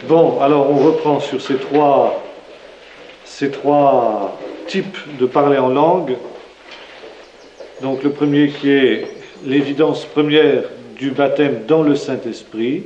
Bon, alors on reprend sur ces trois types de parler en langue. Donc le premier qui est l'évidence première du baptême dans le Saint-Esprit,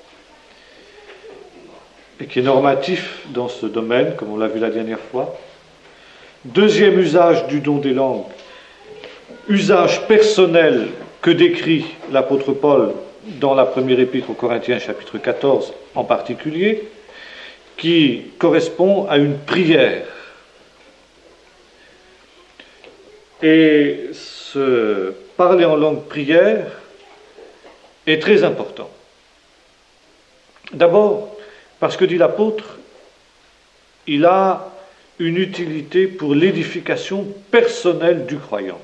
et qui est normatif dans ce domaine, comme on l'a vu la dernière fois. Deuxième usage du don des langues, usage personnel que décrit l'apôtre Paul dans la première épître aux Corinthiens, chapitre 14 en particulier, qui correspond à une prière. Et ce parler en langue prière est très important. D'abord, parce que dit l'apôtre, il a une utilité pour l'édification personnelle du croyant.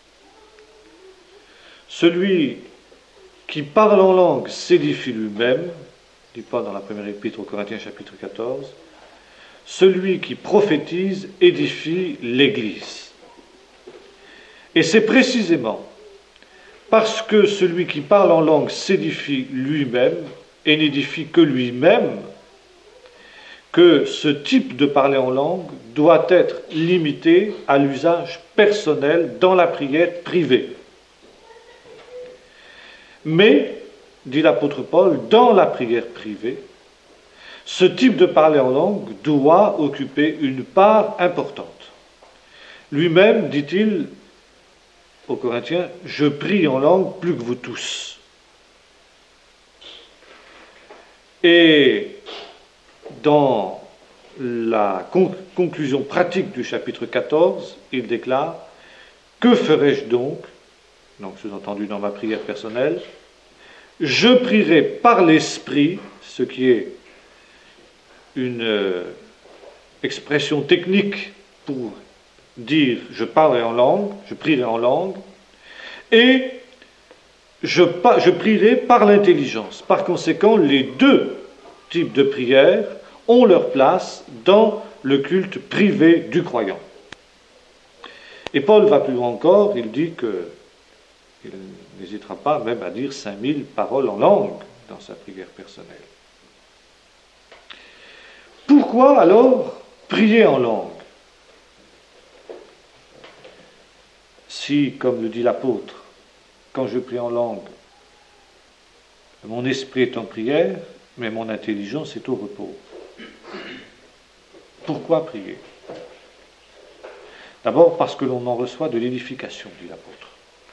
Celui qui parle en langue s'édifie lui-même, dit Paul dans la première épître aux Corinthiens chapitre 14, celui qui prophétise édifie l'Église. Et c'est précisément parce que celui qui parle en langue s'édifie lui-même et n'édifie que lui-même que ce type de parler en langue doit être limité à l'usage personnel dans la prière privée. Mais, dit l'apôtre Paul, dans la prière privée, ce type de parler en langue doit occuper une part importante. Lui-même, dit-il aux Corinthiens, « Je prie en langue plus que vous tous. » Et dans la conclusion pratique du chapitre 14, il déclare « Que ferai-je donc ?» Donc, sous-entendu dans ma prière personnelle, « Je prierai par l'Esprit », ce qui est une expression technique pour dire « je parlerai en langue »,« je prierai en langue », et je prierai par l'intelligence. Par conséquent, les deux types de prières ont leur place dans le culte privé du croyant. Et Paul va plus loin encore, il dit qu'il n'hésitera pas même à dire 5000 paroles en langue dans sa prière personnelle. Pourquoi alors prier en langue? Si, comme le dit l'apôtre, quand je prie en langue, mon esprit est en prière, mais mon intelligence est au repos. Pourquoi prier? D'abord parce que l'on en reçoit de l'édification, dit l'apôtre.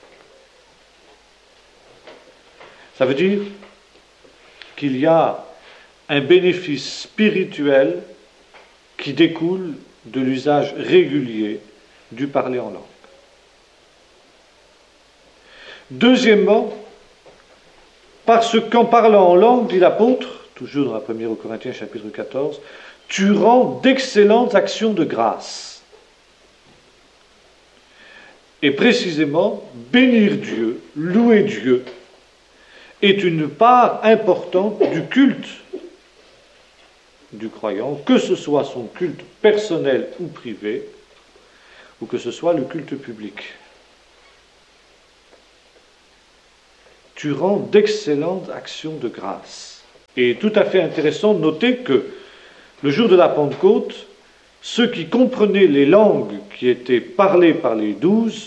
Ça veut dire qu'il y a un bénéfice spirituel qui découle de l'usage régulier du parler en langue. Deuxièmement, parce qu'en parlant en langue, dit l'apôtre, toujours dans la première aux Corinthiens chapitre 14, tu rends d'excellentes actions de grâce. Et précisément, bénir Dieu, louer Dieu, est une part importante du culte du croyant, que ce soit son culte personnel ou privé, ou que ce soit le culte public. Tu rends d'excellentes actions de grâce. Et tout à fait intéressant de noter que le jour de la Pentecôte, ceux qui comprenaient les langues qui étaient parlées par les 12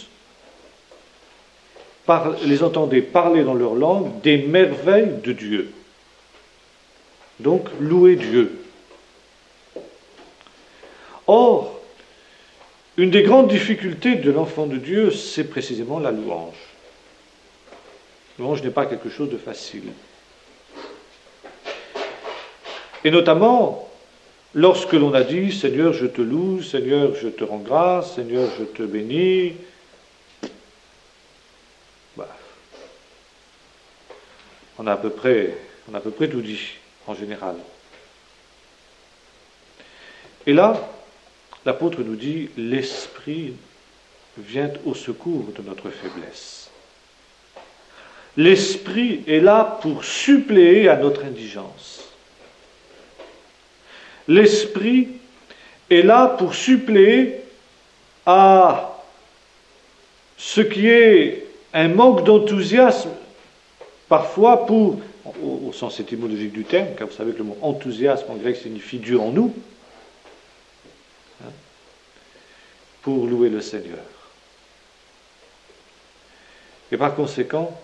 les entendaient parler dans leur langue des merveilles de Dieu. Donc, louer Dieu. Or, une des grandes difficultés de l'enfant de Dieu, c'est précisément la louange. La louange n'est pas quelque chose de facile. Et notamment, lorsque l'on a dit « Seigneur, je te loue, Seigneur, je te rends grâce, Seigneur, je te bénis », on a à peu près tout dit, en général. Et là, l'apôtre nous dit, l'Esprit vient au secours de notre faiblesse. L'Esprit est là pour suppléer à notre indigence. L'Esprit est là pour suppléer à ce qui est un manque d'enthousiasme parfois pour au sens étymologique du terme, car vous savez que le mot enthousiasme en grec signifie Dieu en nous, hein, pour louer le Seigneur. Et par conséquent,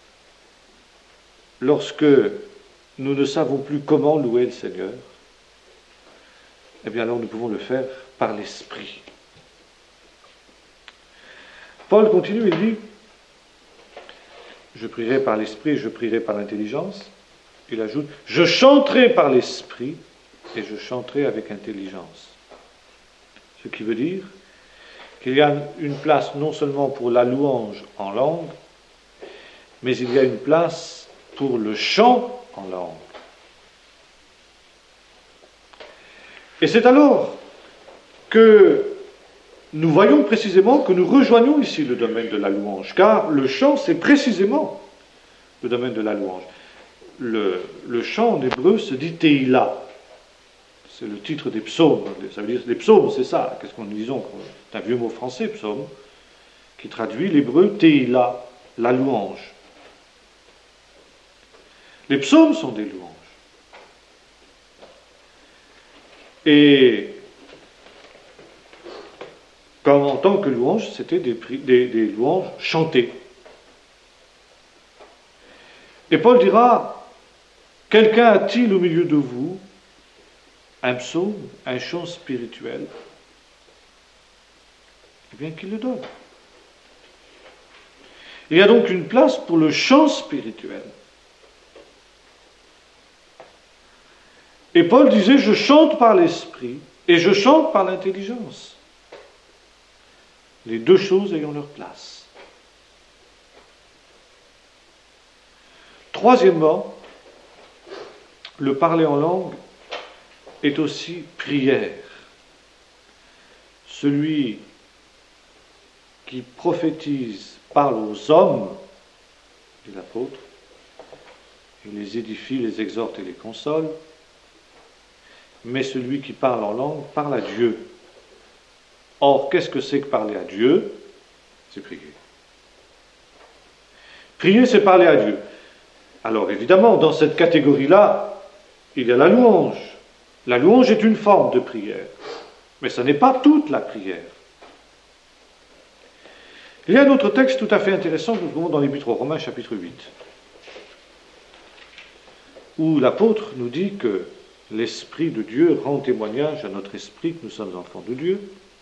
lorsque nous ne savons plus comment louer le Seigneur, eh bien alors nous pouvons le faire par l'Esprit. Paul continue, il dit, je prierai par l'Esprit, je prierai par l'intelligence. Il ajoute, je chanterai par l'Esprit et je chanterai avec intelligence. Ce qui veut dire qu'il y a une place non seulement pour la louange en langue, mais il y a une place pour le chant en langue. Et c'est alors que nous voyons précisément que nous rejoignons ici le domaine de la louange, car le chant, c'est précisément le domaine de la louange. Le chant en hébreu se dit Tehillah. C'est le titre des psaumes. Ça veut dire, les psaumes, c'est ça. Qu'est-ce qu'on disons? C'est un vieux mot français, psaume, qui traduit l'hébreu Tehillah, la louange. Les psaumes sont des louanges. Et comme en tant que louange, c'était des louanges chantées. Et Paul dira, quelqu'un a-t-il au milieu de vous un psaume, un chant spirituel? Eh bien qu'il le donne. Il y a donc une place pour le chant spirituel. Et Paul disait, je chante par l'esprit et je chante par l'intelligence. Les deux choses ayant leur place. Troisièmement, le parler en langue est aussi prière. Celui qui prophétise parle aux hommes, dit l'apôtre, il les édifie, les exhorte et les console, mais celui qui parle en langue parle à Dieu. Or, qu'est-ce que c'est que parler à Dieu? C'est prier. Prier, c'est parler à Dieu. Alors, évidemment, dans cette catégorie-là, il y a la louange. La louange est une forme de prière, mais ce n'est pas toute la prière. Il y a un autre texte tout à fait intéressant que nous trouvons dans l'Épître aux Romains, chapitre 8, où l'apôtre nous dit que l'Esprit de Dieu rend témoignage à notre esprit que nous sommes enfants de Dieu.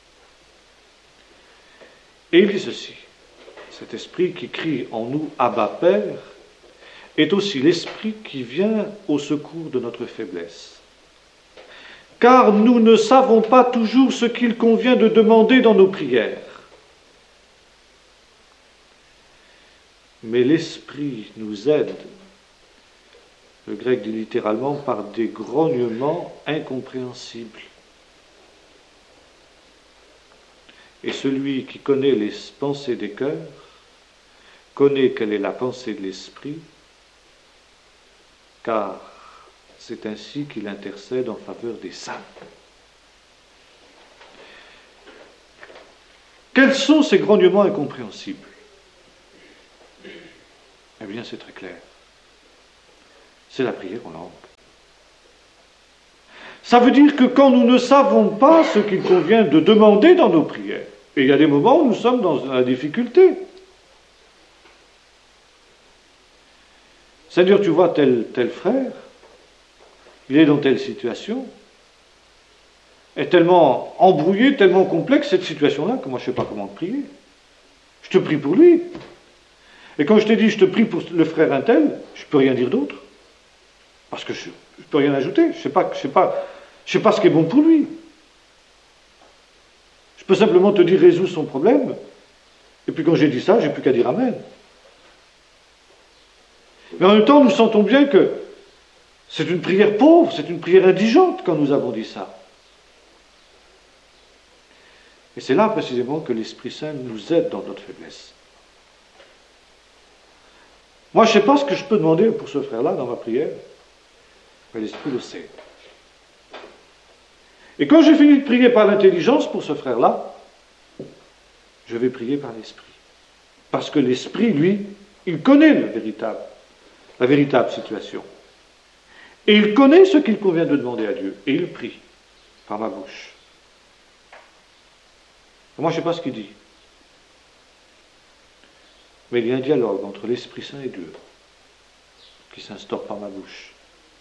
Et il dit ceci, cet esprit qui crie en nous « Abba, Père » est aussi l'esprit qui vient au secours de notre faiblesse. Car nous ne savons pas toujours ce qu'il convient de demander dans nos prières. Mais l'esprit nous aide, le grec dit littéralement, par des grognements incompréhensibles. Et celui qui connaît les pensées des cœurs connaît quelle est la pensée de l'esprit, car c'est ainsi qu'il intercède en faveur des saints. Quels sont ces grognements incompréhensibles? Eh bien, c'est très clair. C'est la prière en langue. Ça veut dire que quand nous ne savons pas ce qu'il convient de demander dans nos prières, et il y a des moments où nous sommes dans la difficulté. Seigneur, tu vois tel frère, il est dans telle situation, est tellement embrouillé, tellement complexe cette situation-là, que moi je ne sais pas comment te prier. Je te prie pour lui. Et quand je t'ai dit je te prie pour le frère untel, je ne peux rien dire d'autre. Parce que je ne peux rien ajouter. Je ne sais pas ce qui est bon pour lui. Je peux simplement te dire résous son problème. Et puis quand j'ai dit ça, j'ai plus qu'à dire amen. Mais en même temps, nous sentons bien que c'est une prière pauvre, c'est une prière indigente quand nous avons dit ça. Et c'est là précisément que l'Esprit Saint nous aide dans notre faiblesse. Moi, je ne sais pas ce que je peux demander pour ce frère-là dans ma prière, mais l'Esprit le sait. Et quand j'ai fini de prier par l'intelligence pour ce frère-là, je vais prier par l'Esprit. Parce que l'Esprit, lui, il connaît la la véritable situation. Et il connaît ce qu'il convient de demander à Dieu, et il prie par ma bouche. Moi, je ne sais pas ce qu'il dit. Mais il y a un dialogue entre l'Esprit Saint et Dieu qui s'instaure par ma bouche.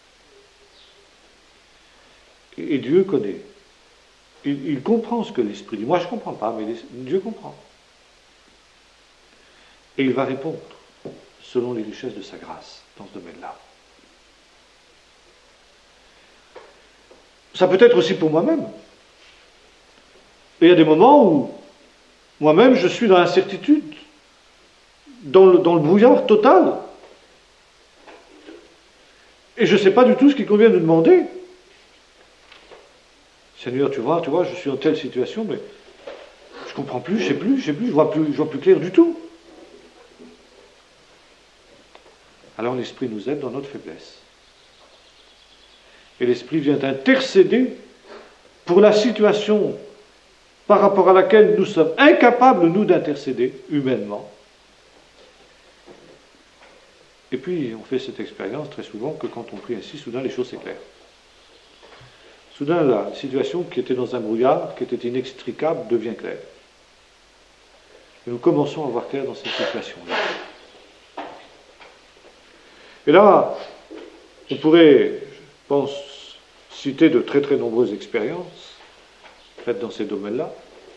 Et Dieu connaît. Il comprend ce que l'Esprit dit. Moi, je ne comprends pas, mais Dieu comprend. Et il va répondre selon les richesses de sa grâce dans ce domaine-là. Ça peut être aussi pour moi-même. Et il y a des moments où moi-même je suis dans l'incertitude, dans le brouillard total. Et je ne sais pas du tout ce qu'il convient de demander. Seigneur, tu vois, je suis en telle situation, mais je ne comprends plus, je vois plus clair du tout. Alors l'Esprit nous aide dans notre faiblesse. Et l'Esprit vient intercéder pour la situation par rapport à laquelle nous sommes incapables, nous, d'intercéder humainement. Et puis, on fait cette expérience très souvent que quand on prie ainsi, soudain, les choses s'éclairent. Soudain, la situation qui était dans un brouillard, qui était inextricable, devient claire. Et nous commençons à voir clair dans cette situation-là. Et là, on pourrait, je pense, citer de très très nombreuses expériences faites dans ces domaines-là.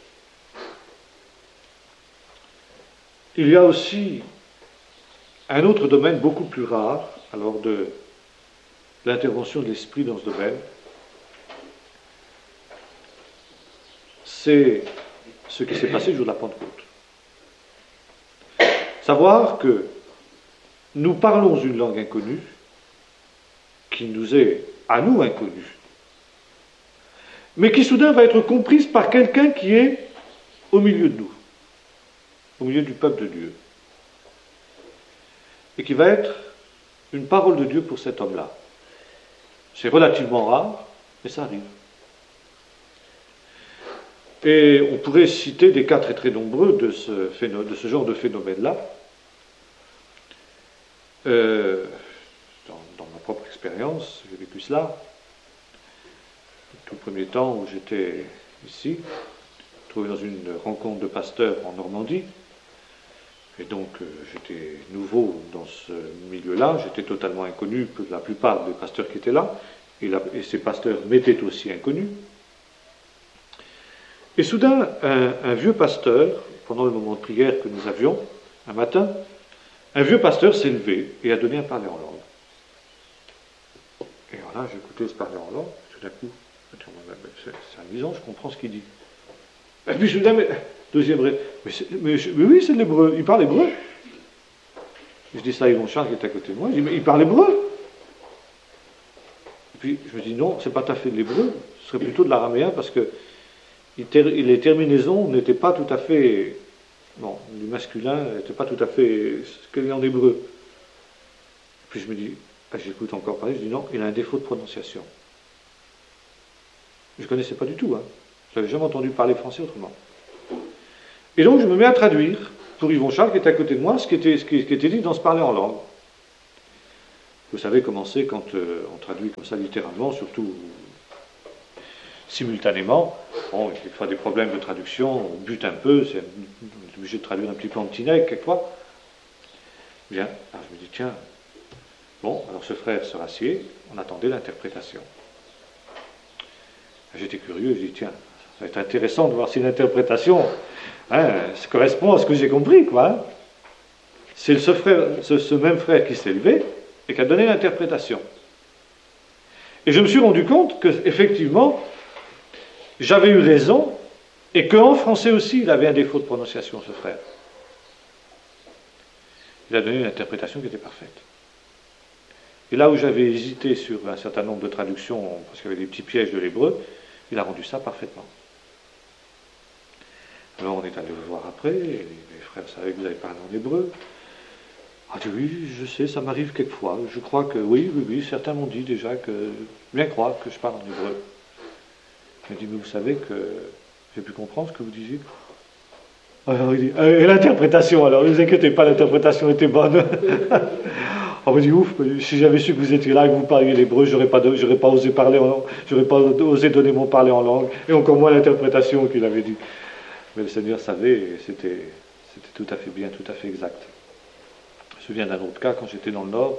Il y a aussi un autre domaine beaucoup plus rare, alors de l'intervention de l'Esprit dans ce domaine, c'est ce qui s'est passé le jour de la Pentecôte. Savoir que nous parlons une langue inconnue, qui nous est à nous inconnue, mais qui soudain va être comprise par quelqu'un qui est au milieu de nous, au milieu du peuple de Dieu, et qui va être une parole de Dieu pour cet homme-là. C'est relativement rare, mais ça arrive. Et on pourrait citer des cas très très nombreux de ce genre de phénomène-là. Dans ma propre expérience, j'ai vécu cela. Tout le premier temps où j'étais ici, trouvé dans une rencontre de pasteurs en Normandie, et donc j'étais nouveau dans ce milieu-là, j'étais totalement inconnu pour la plupart des pasteurs qui étaient là, et ces pasteurs m'étaient aussi inconnus. Et soudain, un vieux pasteur, pendant le moment de prière que nous avions, un matin, un vieux pasteur s'est levé et a donné un parler en langue. Et voilà, j'ai écouté ce parler en langue, tout d'un coup, c'est amusant, je comprends ce qu'il dit. Et puis soudain, deuxième mais oui, c'est de l'hébreu, il parle hébreu. Je dis ça à Yvon Charles qui est à côté de moi, je dis, mais il parle hébreu. Et puis je me dis, non, c'est pas tout à fait de l'hébreu, ce serait plutôt de l'araméen, parce que les terminaisons n'étaient pas tout à fait, bon, du masculin n'était pas tout à fait ce qu'il y a en hébreu. Puis je me dis, j'écoute encore parler, je dis non, il a un défaut de prononciation. Je ne connaissais pas du tout, je n'avais jamais entendu parler français autrement. Et donc je me mets à traduire pour Yvon Charles qui est à côté de moi ce qui était dit dans ce parler en langue. Vous savez comment c'est quand on traduit comme ça littéralement, surtout simultanément. Bon, il y a fois des problèmes de traduction, on bute un peu, on est obligé de traduire un petit peu en petit nègre quelquefois. Bien, alors je me dis, tiens, bon, alors ce frère se rassied, on attendait l'interprétation. J'étais curieux, je dis, tiens, ça va être intéressant de voir si l'interprétation ça correspond à ce que j'ai compris, quoi. C'est ce même frère qui s'est levé et qui a donné l'interprétation. Et je me suis rendu compte qu'effectivement, j'avais eu raison, et qu'en français aussi, il avait un défaut de prononciation, ce frère. Il a donné une interprétation qui était parfaite. Et là où j'avais hésité sur un certain nombre de traductions, parce qu'il y avait des petits pièges de l'hébreu, il a rendu ça parfaitement. Alors on est allé le voir après, et les frères savaient que vous avez parlé en hébreu. Ah oui, je sais, ça m'arrive quelquefois. Je crois que oui, certains m'ont dit déjà que bien croire que je parle en hébreu. Il m'a dit, mais vous savez que j'ai pu comprendre ce que vous disiez. Alors il dit, et l'interprétation, alors ne vous inquiétez pas, l'interprétation était bonne. On me dit ouf, si j'avais su que vous étiez là et que vous parliez l'hébreu, j'aurais pas osé parler en langue, j'aurais pas osé donner mon parler en langue, et encore moins l'interprétation qu'il avait dit. Mais le Seigneur savait, et c'était tout à fait bien, tout à fait exact. Je me souviens d'un autre cas, quand j'étais dans le Nord,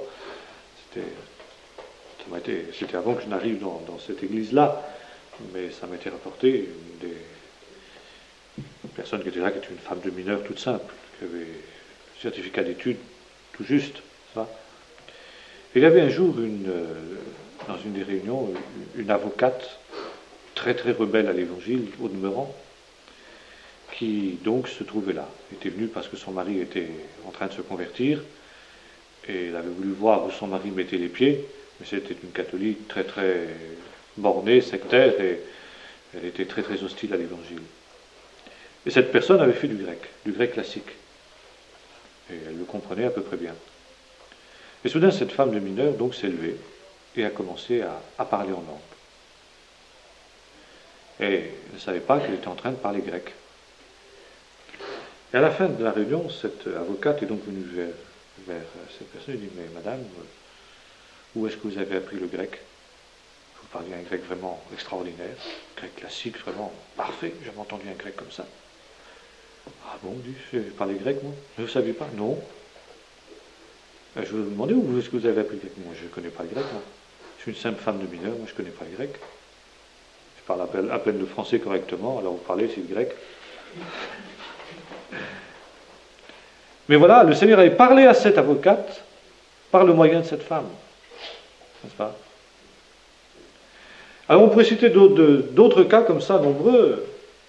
c'était avant que je n'arrive dans cette église-là, mais ça m'était rapporté, une personne qui était là, qui était une femme de mineur toute simple, qui avait un certificat d'études tout juste, ça. Il y avait un jour, dans une des réunions, une avocate très très rebelle à l'évangile, au demeurant, qui donc se trouvait là. Elle était venue parce que son mari était en train de se convertir, et elle avait voulu voir où son mari mettait les pieds, mais c'était une catholique très très bornée, sectaire, et elle était très très hostile à l'évangile. Et cette personne avait fait du grec classique, et elle le comprenait à peu près bien. Et soudain, cette femme de mineur donc s'est levée et a commencé à parler en langue. Et elle ne savait pas qu'elle était en train de parler grec. Et à la fin de la réunion, cette avocate est donc venue vers cette personne et dit, mais madame, où est-ce que vous avez appris le grec? Vous parliez un grec vraiment extraordinaire, grec classique, vraiment parfait, j'ai jamais entendu un grec comme ça. Ah bon, dit, je parlais grec, moi? Je ne savais pas, non. Je vous demandais où est-ce que vous avez appris le grec? Moi, je ne connais pas le grec, moi. Je suis une simple femme de mineur, moi je ne connais pas le grec. Je parle à peine le français correctement, alors vous parlez, c'est le grec. Mais voilà, le Seigneur avait parlé à cette avocate par le moyen de cette femme. N'est-ce pas? Alors on pourrait citer d'autres cas comme ça, nombreux.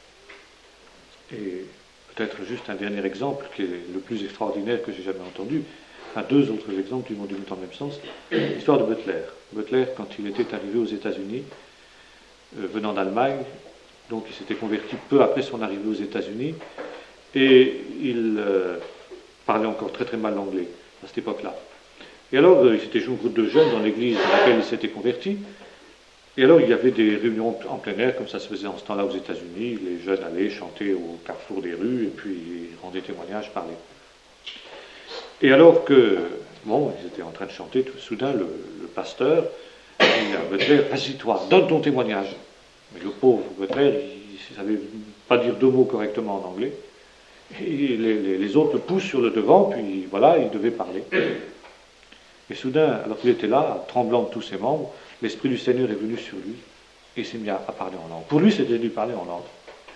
Et peut-être juste un dernier exemple qui est le plus extraordinaire que j'ai jamais entendu. Enfin, deux autres exemples qui vont dans le même sens. L'histoire de Butler. Butler, quand il était arrivé aux États-Unis, venant d'Allemagne, donc il s'était converti peu après son arrivée aux États-Unis, et il parlait encore très très mal l'anglais à cette époque-là. Et alors, il s'était joué un groupe de jeunes dans l'église dans laquelle il s'était converti, et alors il y avait des réunions en plein air, comme ça se faisait en ce temps-là aux États-Unis, les jeunes allaient chanter au carrefour des rues, et puis ils rendaient témoignage, parlaient. Et alors que, bon, ils étaient en train de chanter, tout soudain, le pasteur dit à Butler, vas-y toi, donne ton témoignage. Mais le pauvre Butler, il ne savait pas dire deux mots correctement en anglais. Et les autres le poussent sur le devant, puis voilà, il devait parler. Et soudain, alors qu'il était là, tremblant de tous ses membres, l'Esprit du Seigneur est venu sur lui, et il s'est mis à parler en langue. Pour lui, c'était lui parler en langue.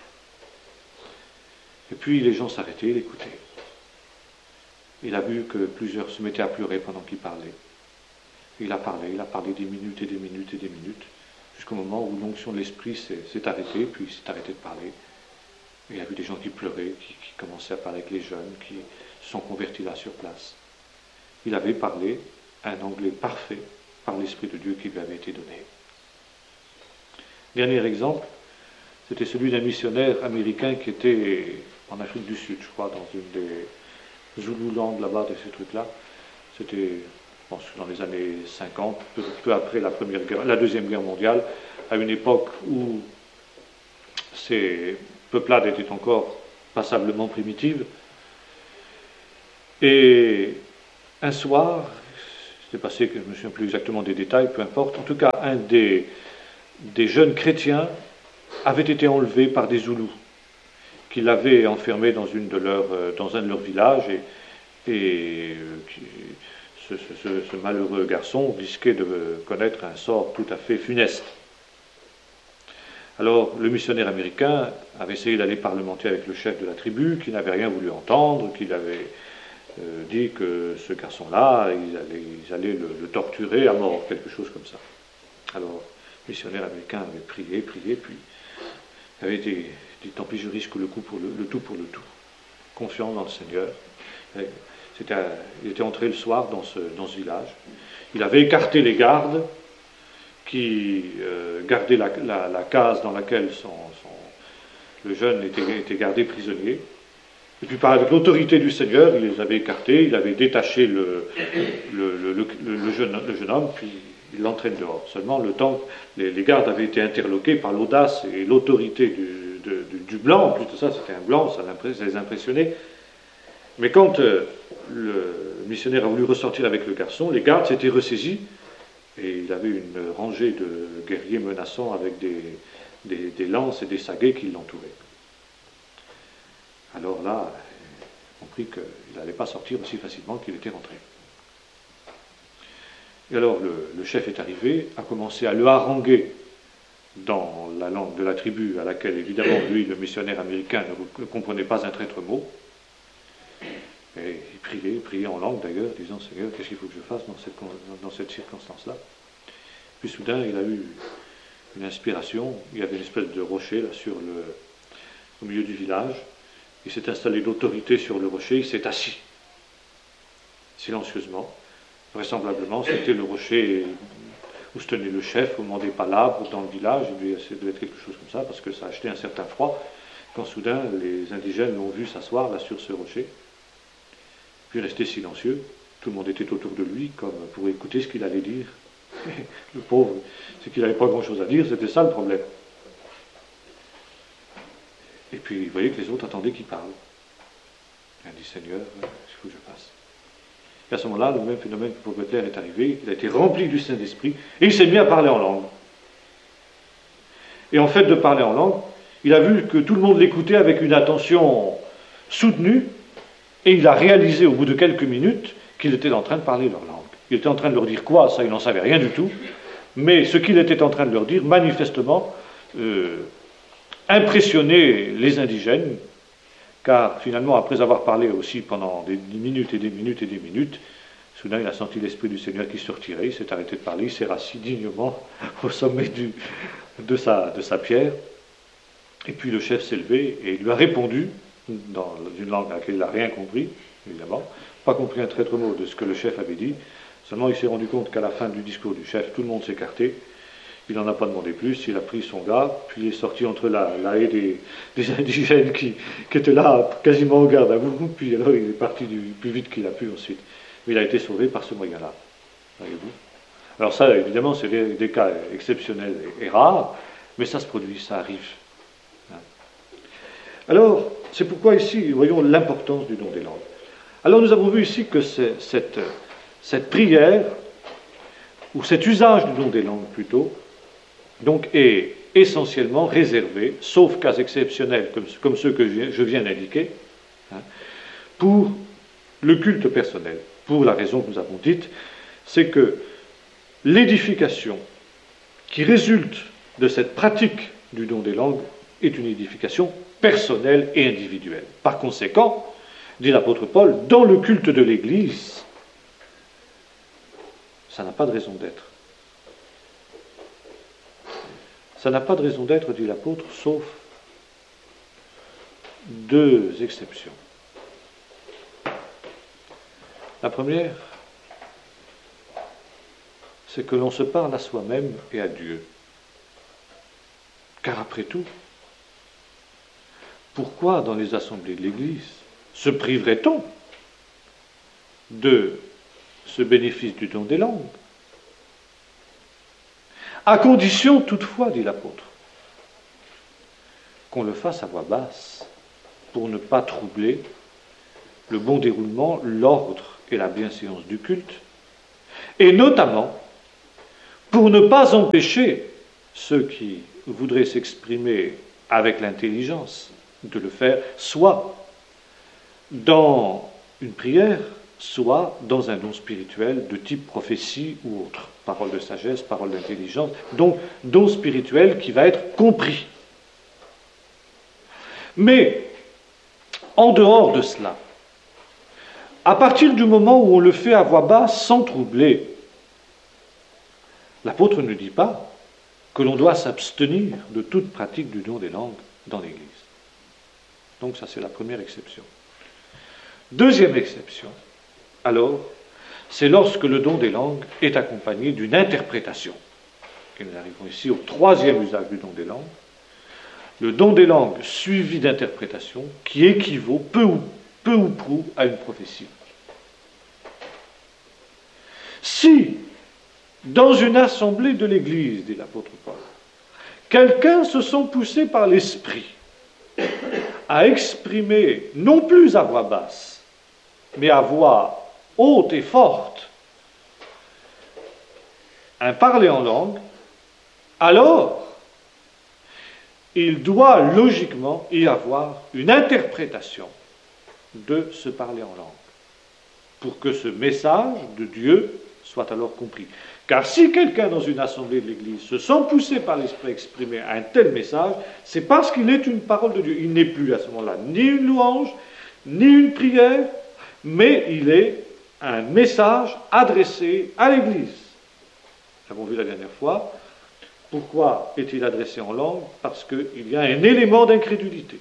Et puis les gens s'arrêtaient, il écoutait. Il a vu que plusieurs se mettaient à pleurer pendant qu'il parlait. Il a parlé des minutes et des minutes et des minutes, jusqu'au moment où l'onction de l'Esprit s'est arrêtée, puis il s'est arrêté de parler. Et il a vu des gens qui pleuraient, qui commençaient à parler avec les jeunes, qui se sont convertis là sur place. Il avait parlé un anglais parfait par l'Esprit de Dieu qui lui avait été donné. Dernier exemple, c'était celui d'un missionnaire américain qui était en Afrique du Sud, je crois, dans une des Zululand là-bas, de ces trucs-là. C'était, je pense, dans les années 50, peu après la Deuxième Guerre mondiale, à une époque où ces peuplades étaient encore passablement primitives. Et un soir, c'est passé que je ne me souviens plus exactement des détails, peu importe, en tout cas, un des jeunes chrétiens avait été enlevé par des Zoulous, qui l'avaient enfermé dans un de leurs villages, et ce malheureux garçon risquait de connaître un sort tout à fait funeste. Alors le missionnaire américain avait essayé d'aller parlementer avec le chef de la tribu, qui n'avait rien voulu entendre, qu'il avait dit que ce garçon-là, ils allaient le torturer à mort, quelque chose comme ça. Alors le missionnaire américain avait prié, puis il avait dit, tant pis, je risque le coup pour le tout pour le tout, confiant dans le Seigneur. Il était entré le soir dans ce village. Il avait écarté les gardes qui gardaient la case dans laquelle le jeune était gardé prisonnier. Et puis avec l'autorité du Seigneur, il les avait écartés, il avait détaché le jeune homme, puis il l'entraîne dehors. Seulement, le temps, les gardes avaient été interloqués par l'audace et l'autorité du blanc. En plus de ça, c'était un blanc, ça les impressionnait. Mais quand le missionnaire a voulu ressortir avec le garçon, les gardes s'étaient ressaisis et il avait une rangée de guerriers menaçants avec des lances et des saguets qui l'entouraient. Alors là, il a compris qu'il n'allait pas sortir aussi facilement qu'il était rentré. Et alors le chef est arrivé, a commencé à le haranguer dans la langue de la tribu à laquelle, évidemment, lui, le missionnaire américain, ne comprenait pas un traître mot. Et il priait en langue d'ailleurs, disant « Seigneur, qu'est-ce qu'il faut que je fasse dans cette circonstance-là » Puis soudain, il a eu une inspiration. Il y avait une espèce de rocher là, au milieu du village. Il s'est installé d'autorité sur le rocher, il s'est assis, silencieusement. Vraisemblablement, c'était le rocher où se tenait le chef au moment des palabres dans le village. Ça devait être quelque chose comme ça, parce que ça a acheté un certain froid, quand soudain les indigènes l'ont vu s'asseoir là sur ce rocher. Puis resté silencieux, tout le monde était autour de lui, comme pour écouter ce qu'il allait dire. Le pauvre, c'est qu'il n'avait pas grand-chose à dire, c'était ça le problème. Et puis, vous voyez que les autres attendaient qu'il parle. Il a dit, Seigneur, qu'est-ce que je fasse? Et à ce moment-là, le même phénomène que pour Butler est arrivé, il a été rempli du Saint-Esprit, et il s'est mis à parler en langue. Et en fait de parler en langue, il a vu que tout le monde l'écoutait avec une attention soutenue, et il a réalisé au bout de quelques minutes qu'il était en train de parler leur langue. Il était en train de leur dire quoi? Ça, il n'en savait rien du tout. Mais ce qu'il était en train de leur dire, manifestement, impressionnait les indigènes, car finalement, après avoir parlé aussi pendant des minutes et des minutes et des minutes, soudain il a senti l'Esprit du Seigneur qui se retirait, il s'est arrêté de parler, il s'est rassis dignement au sommet de sa pierre, et puis le chef s'est levé et il lui a répondu, dans une langue à laquelle il n'a rien compris, évidemment, pas compris un traître mot de ce que le chef avait dit, seulement il s'est rendu compte qu'à la fin du discours du chef, tout le monde s'écartait. Il n'en a pas demandé plus, il a pris son gars, puis il est sorti entre la haie des indigènes qui étaient là, quasiment au garde à vous, puis alors il est parti du plus vite qu'il a pu ensuite. Mais il a été sauvé par ce moyen-là, voyez-vous. Alors ça, évidemment, c'est des cas exceptionnels et rares, mais ça se produit, ça arrive. Alors, c'est pourquoi ici, voyons l'importance du don des langues. Alors nous avons vu ici que cette prière, ou cet usage du don des langues plutôt, donc est essentiellement réservé, sauf cas exceptionnels comme ceux que je viens d'indiquer, pour le culte personnel. Pour la raison que nous avons dite, c'est que l'édification qui résulte de cette pratique du don des langues est une édification personnelle et individuelle. Par conséquent, dit l'apôtre Paul, dans le culte de l'Église, ça n'a pas de raison d'être. Ça n'a pas de raison d'être, dit l'apôtre, sauf deux exceptions. La première, c'est que l'on se parle à soi-même et à Dieu. Car après tout, pourquoi dans les assemblées de l'Église se priverait-on de ce bénéfice du don des langues? À condition toutefois, dit l'apôtre, qu'on le fasse à voix basse pour ne pas troubler le bon déroulement, l'ordre et la bienséance du culte, et notamment pour ne pas empêcher ceux qui voudraient s'exprimer avec l'intelligence de le faire, soit dans une prière, soit dans un don spirituel de type prophétie ou autre, parole de sagesse, parole d'intelligence, donc don spirituel qui va être compris. Mais, en dehors de cela, à partir du moment où on le fait à voix basse sans troubler, l'apôtre ne dit pas que l'on doit s'abstenir de toute pratique du don des langues dans l'Église. Donc ça, c'est la première exception. Deuxième exception, alors, c'est lorsque le don des langues est accompagné d'une interprétation. Et nous arrivons ici au troisième usage du don des langues. Le don des langues suivi d'interprétation qui équivaut peu ou prou à une prophétie. Si, dans une assemblée de l'Église, dit l'apôtre Paul, quelqu'un se sent poussé par l'Esprit à exprimer, non plus à voix basse, mais à voix haute et forte, un parler en langue, alors il doit logiquement y avoir une interprétation de ce parler en langue, pour que ce message de Dieu soit alors compris. Car si quelqu'un dans une assemblée de l'Église se sent poussé par l'Esprit à exprimer un tel message, c'est parce qu'il est une parole de Dieu. Il n'est plus à ce moment-là ni une louange, ni une prière, mais il est un message adressé à l'Église. Nous avons vu la dernière fois. Pourquoi est-il adressé en langue? Parce qu'il y a un élément d'incrédulité.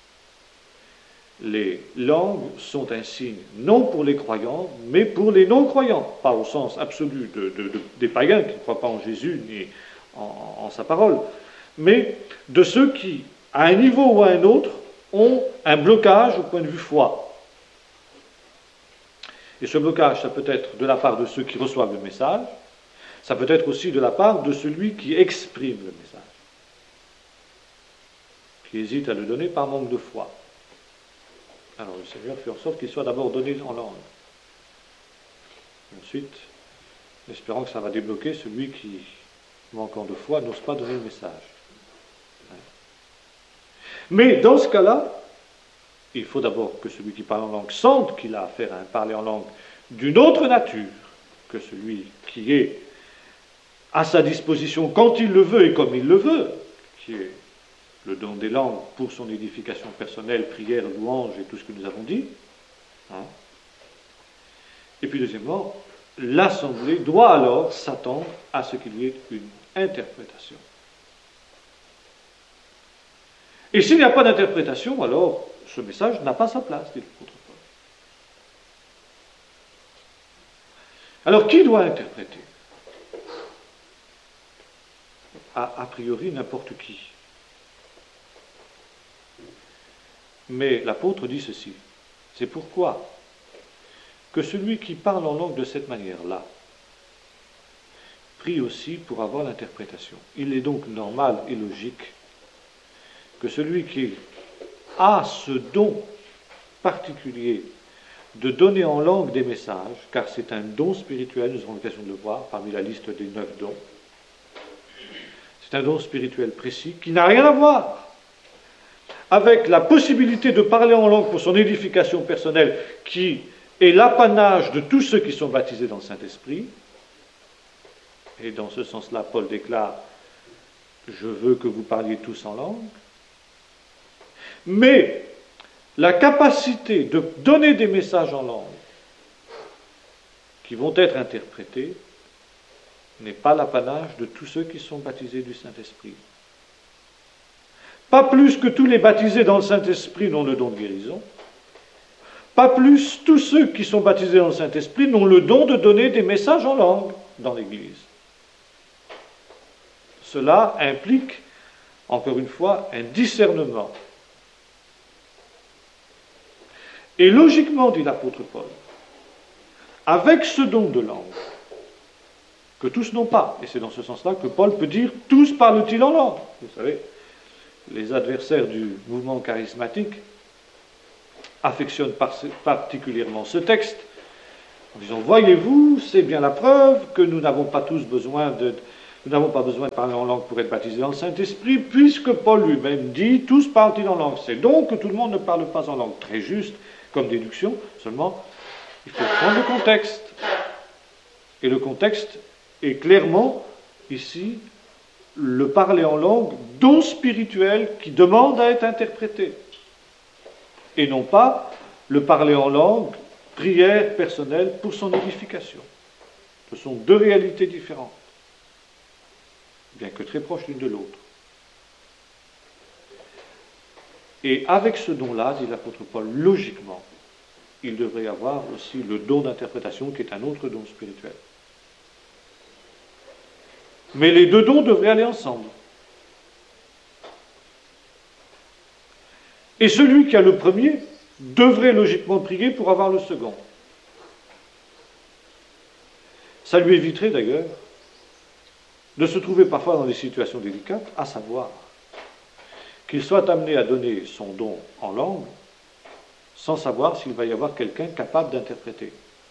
Les langues sont un signe, non pour les croyants, mais pour les non-croyants, pas au sens absolu des païens qui ne croient pas en Jésus ni en sa parole, mais de ceux qui, à un niveau ou à un autre, ont un blocage au point de vue foi. Et ce blocage, ça peut être de la part de ceux qui reçoivent le message, ça peut être aussi de la part de celui qui exprime le message, qui hésite à le donner par manque de foi. Alors le Seigneur fait en sorte qu'il soit d'abord donné en langue. Et ensuite, espérant que ça va débloquer celui qui, manquant de foi, n'ose pas donner le message. Mais dans ce cas-là, il faut d'abord que celui qui parle en langue sente qu'il a affaire à un parler en langue d'une autre nature que celui qui est à sa disposition quand il le veut et comme il le veut, qui est le don des langues pour son édification personnelle, prière, louange et tout ce que nous avons dit. Et puis deuxièmement, l'Assemblée doit alors s'attendre à ce qu'il y ait une interprétation. Et s'il n'y a pas d'interprétation, alors ce message n'a pas sa place, dit l'apôtre Paul. Alors qui doit interpréter? A priori, n'importe qui. Mais l'apôtre dit ceci, c'est pourquoi que celui qui parle en langue de cette manière-là prie aussi pour avoir l'interprétation. Il est donc normal et logique que celui qui a ce don particulier de donner en langue des messages, car c'est un don spirituel, nous avons l'occasion de le voir parmi la liste des 9 dons, c'est un don spirituel précis qui n'a rien à voir avec la possibilité de parler en langue pour son édification personnelle, qui est l'apanage de tous ceux qui sont baptisés dans le Saint-Esprit. Et dans ce sens-là, Paul déclare « Je veux que vous parliez tous en langue ». Mais la capacité de donner des messages en langue qui vont être interprétés n'est pas l'apanage de tous ceux qui sont baptisés du Saint-Esprit. Pas plus que tous les baptisés dans le Saint-Esprit n'ont le don de guérison. Pas plus tous ceux qui sont baptisés dans le Saint-Esprit n'ont le don de donner des messages en langue dans l'Église. Cela implique, encore une fois, un discernement. Et logiquement, dit l'apôtre Paul, avec ce don de langue, que tous n'ont pas, et c'est dans ce sens-là que Paul peut dire « tous parlent-ils en langue ». Vous savez, les adversaires du mouvement charismatique affectionnent particulièrement ce texte en disant « Voyez-vous, c'est bien la preuve que nous n'avons pas besoin de parler en langue pour être baptisés dans le Saint-Esprit, puisque Paul lui-même dit « Tous parlent-ils en langue ». C'est donc que tout le monde ne parle pas en langue. Très juste comme déduction, seulement il faut prendre le contexte. Et le contexte est clairement, ici, le parler en langue, don spirituel qui demande à être interprété. Et non pas le parler en langue, prière personnelle pour son édification. Ce sont deux réalités différentes, bien que très proches l'une de l'autre. Et avec ce don-là, dit l'apôtre Paul, logiquement, il devrait y avoir aussi le don d'interprétation qui est un autre don spirituel. Mais les deux dons devraient aller ensemble. Et celui qui a le premier devrait logiquement prier pour avoir le second. Ça lui éviterait d'ailleurs de se trouver parfois dans des situations délicates, à savoir qu'il soit amené à donner son don en langue sans savoir s'il va y avoir quelqu'un capable d'interpréter.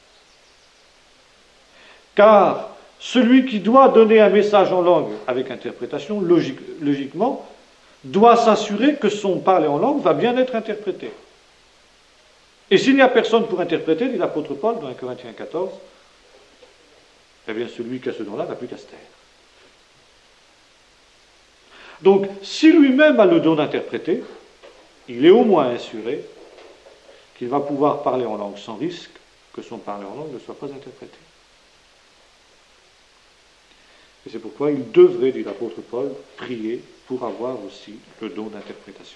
Car celui qui doit donner un message en langue avec interprétation, logiquement, doit s'assurer que son parler en langue va bien être interprété. Et s'il n'y a personne pour interpréter, dit l'apôtre Paul dans 1 Corinthiens 14, eh bien celui qui a ce don-là n'a plus qu'à se taire. Donc, si lui-même a le don d'interpréter, il est au moins assuré qu'il va pouvoir parler en langue sans risque que son parler en langue ne soit pas interprété. Et c'est pourquoi il devrait, dit l'apôtre Paul, prier pour avoir aussi le don d'interprétation.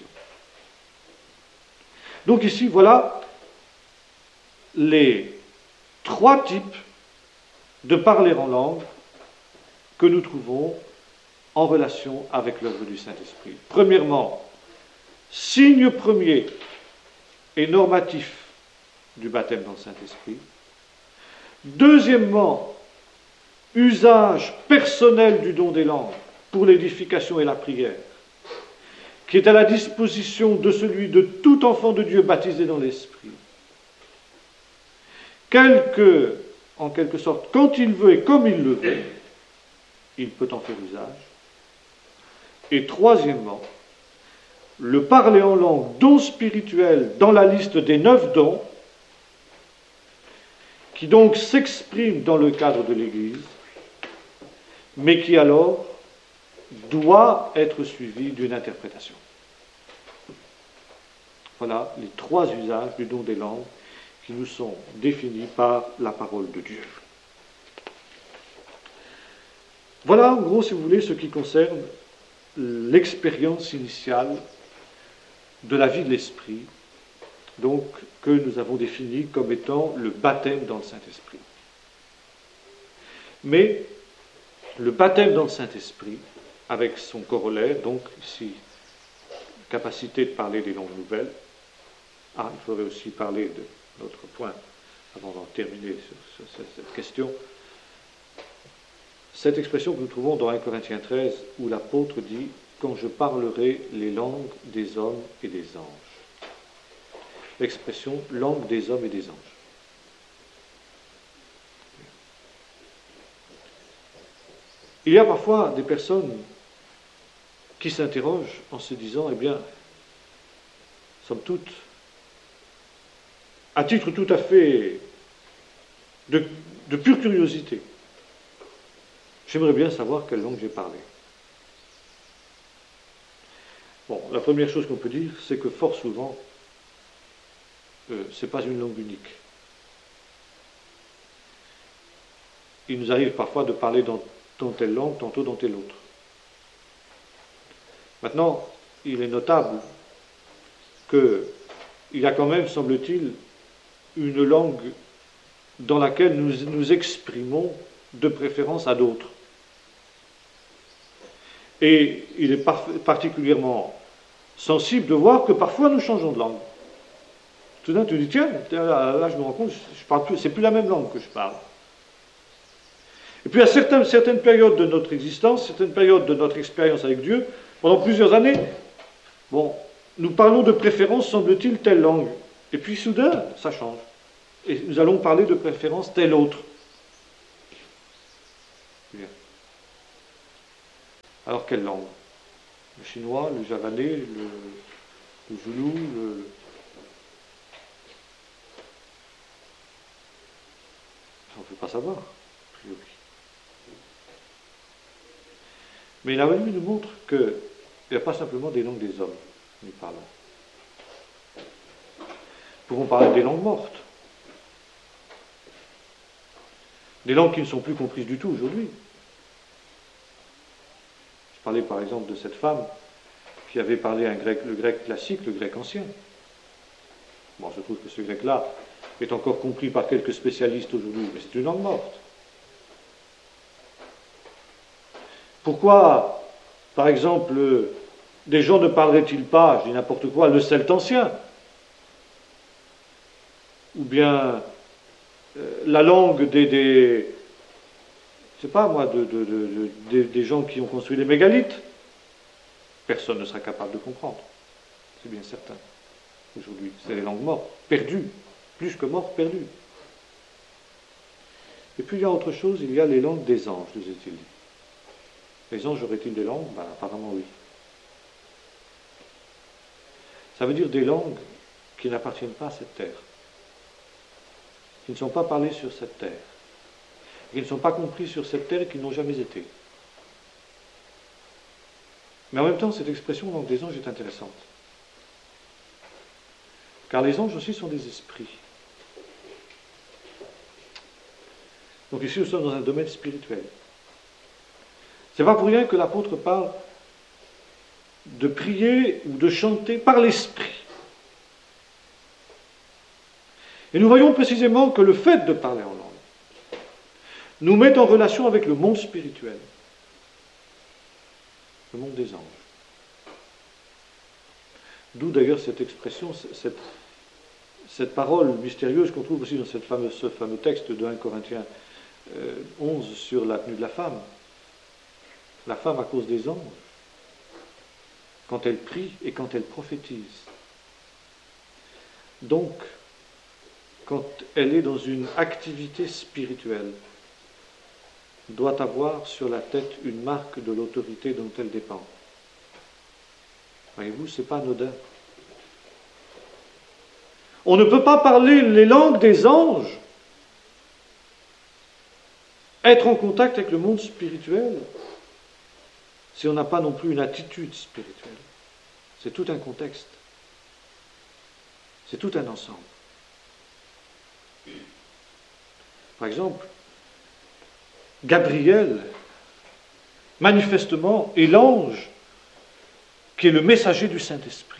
Donc ici, voilà les 3 types de parler en langue que nous trouvons en relation avec l'œuvre du Saint-Esprit. Premièrement, signe premier et normatif du baptême dans le Saint-Esprit. Deuxièmement, usage personnel du don des langues pour l'édification et la prière, qui est à la disposition de celui de tout enfant de Dieu baptisé dans l'Esprit. En quelque sorte, quand il veut et comme il le veut, il peut en faire usage. Et troisièmement, le parler en langue, don spirituel dans la liste des 9 dons, qui donc s'exprime dans le cadre de l'Église, mais qui alors doit être suivi d'une interprétation. Voilà les 3 usages du don des langues qui nous sont définis par la parole de Dieu. Voilà, en gros, si vous voulez, ce qui concerne l'expérience initiale de la vie de l'Esprit, donc que nous avons défini comme étant le baptême dans le Saint-Esprit. Mais le baptême dans le Saint-Esprit, avec son corollaire, donc ici, capacité de parler des langues nouvelles. Il faudrait aussi parler de notre point, avant d'en terminer sur cette question. Cette expression que nous trouvons dans 1 Corinthiens 13, où l'apôtre dit « Quand je parlerai les langues des hommes et des anges ». L'expression « langue des hommes et des anges ». Il y a parfois des personnes qui s'interrogent en se disant, eh bien, somme toute, à titre tout à fait de pure curiosité, j'aimerais bien savoir quelle langue j'ai parlé. Bon, la première chose qu'on peut dire, c'est que fort souvent, ce n'est pas une langue unique. Il nous arrive parfois de parler dans telle langue, tantôt dans telle autre. Maintenant, il est notable qu'il y a quand même, semble-t-il, une langue dans laquelle nous nous exprimons de préférence à d'autres. Et il est particulièrement sensible de voir que parfois nous changeons de langue. Tout d'un coup, tu dis, tiens, là je me rends compte, je parle plus, c'est plus la même langue que je parle. Et puis à certaines périodes de notre existence, certaines périodes de notre expérience avec Dieu, pendant plusieurs années, nous parlons de préférence, semble-t-il, telle langue. Et puis soudain, ça change. Et nous allons parler de préférence telle autre. Bien. Alors quelle langue? Le chinois, le javanais, le zoulou, on ne peut pas savoir, a priori. Mais la Bible nous montre qu'il n'y a pas simplement des langues des hommes, nous parlons. Nous pouvons parler des langues mortes. Des langues qui ne sont plus comprises du tout aujourd'hui. Je parlais par exemple de cette femme qui avait parlé le grec classique, le grec ancien. Bon, je trouve que ce grec-là est encore compris par quelques spécialistes aujourd'hui, mais c'est une langue morte. Pourquoi, par exemple, des gens ne parleraient-ils pas, je dis n'importe quoi, le celte ancien? Ou bien la langue je sais pas moi, des gens qui ont construit les mégalithes? Personne ne sera capable de comprendre, c'est bien certain. aujourd'hui. C'est les langues mortes, perdues, plus que mortes, perdues. Et puis il y a autre chose, il y a les langues des anges, nous est-il dit. Les anges auraient-ils des langues? Ben, apparemment oui. Ça veut dire des langues qui n'appartiennent pas à cette terre, qui ne sont pas parlées sur cette terre, qui ne sont pas compris sur cette terre et qui n'ont jamais été. Mais en même temps, cette expression langue des anges est intéressante. Car les anges aussi sont des esprits. Donc ici, nous sommes dans un domaine spirituel. C'est pas pour rien que l'apôtre parle de prier ou de chanter par l'esprit. Et nous voyons précisément que le fait de parler en langue nous met en relation avec le monde spirituel, le monde des anges. D'où d'ailleurs cette expression, cette parole mystérieuse qu'on trouve aussi dans ce fameux texte de 1 Corinthiens 11 sur la tenue de la femme. La femme à cause des anges, quand elle prie et quand elle prophétise. Donc, quand elle est dans une activité spirituelle, doit avoir sur la tête une marque de l'autorité dont elle dépend. Voyez-vous, ce n'est pas anodin. On ne peut pas parler les langues des anges, être en contact avec le monde spirituel, si on n'a pas non plus une attitude spirituelle. C'est tout un contexte. C'est tout un ensemble. Par exemple, Gabriel, manifestement, est l'ange qui est le messager du Saint-Esprit.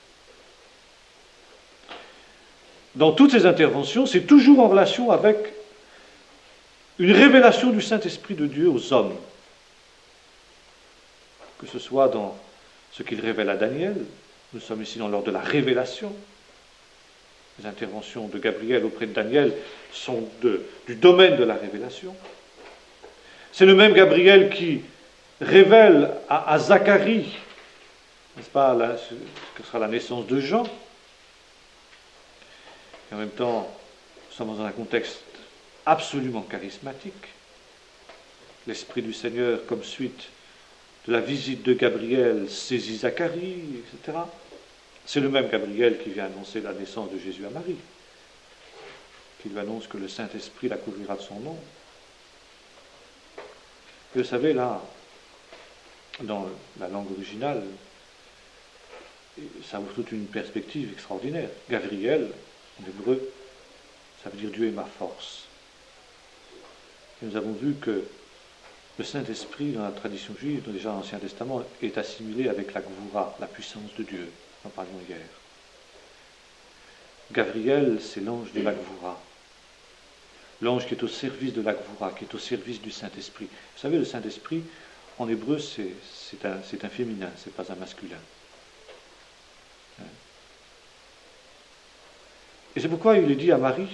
Dans toutes ses interventions, c'est toujours en relation avec une révélation du Saint-Esprit de Dieu aux hommes. Que ce soit dans ce qu'il révèle à Daniel, nous sommes ici dans l'ordre de la révélation. Les interventions de Gabriel auprès de Daniel sont du domaine de la révélation. C'est le même Gabriel qui révèle à Zacharie, n'est-ce pas, ce que sera la naissance de Jean. Et en même temps, nous sommes dans un contexte absolument charismatique. L'Esprit du Seigneur, comme suite de la visite de Gabriel, saisit Zacharie, etc. C'est le même Gabriel qui vient annoncer la naissance de Jésus à Marie, qui lui annonce que le Saint-Esprit la couvrira de son nom. Et vous savez, là, dans la langue originale, ça ouvre toute une perspective extraordinaire. Gabriel, en hébreu, ça veut dire Dieu est ma force. Et nous avons vu que le Saint-Esprit, dans la tradition juive, déjà dans l'Ancien Testament, est assimilé avec la Gvoura, la puissance de Dieu. Nous en parlions hier. Gabriel, c'est l'ange de la Gvoura. L'ange qui est au service de la Gvoura, qui est au service du Saint-Esprit. Vous savez, le Saint-Esprit, en hébreu, c'est un féminin, c'est pas un masculin. Et c'est pourquoi il est dit à Marie,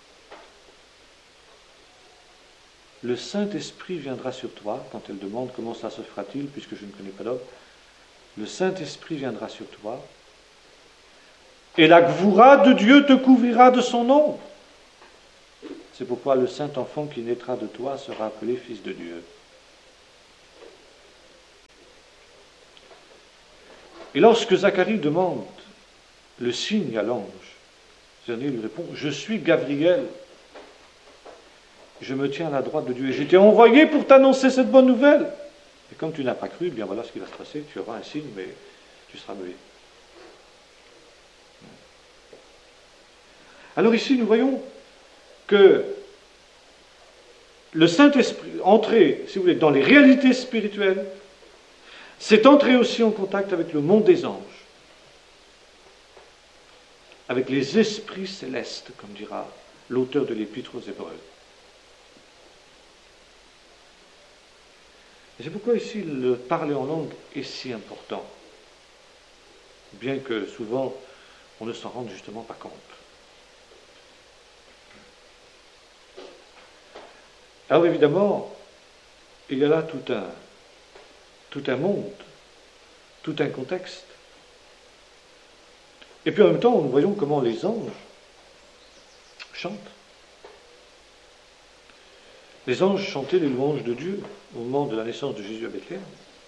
le Saint-Esprit viendra sur toi, quand elle demande comment ça se fera-t-il, puisque je ne connais pas d'homme, le Saint-Esprit viendra sur toi, et la Gvoura de Dieu te couvrira de son nom. C'est pourquoi le Saint-Enfant qui naîtra de toi sera appelé Fils de Dieu. Et lorsque Zacharie demande le signe à l'ange, ce dernier lui répond, « Je suis Gabriel, je me tiens à la droite de Dieu, et j'étais envoyé pour t'annoncer cette bonne nouvelle. » Et comme tu n'as pas cru, bien voilà ce qui va se passer, tu auras un signe, mais tu seras muet. Alors ici, nous voyons que le Saint-Esprit, entrer, si vous voulez, dans les réalités spirituelles, c'est entrer aussi en contact avec le monde des anges, avec les esprits célestes, comme dira l'auteur de l'Épître aux Hébreux. Et c'est pourquoi ici le parler en langue est si important, bien que souvent on ne s'en rende justement pas compte. Alors évidemment, il y a là tout un monde, tout un contexte. Et puis en même temps, nous voyons comment les anges chantent. Les anges chantaient les louanges de Dieu au moment de la naissance de Jésus à Bethléem.